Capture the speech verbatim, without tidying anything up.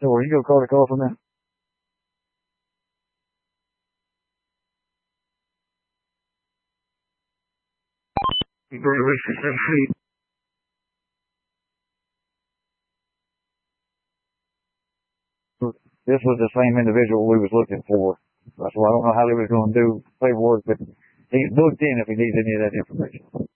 So are you going to call the call from that? This was the same individual we was looking for. So I don't know how they was going to do paperwork, but he's booked in if he needs any of that information.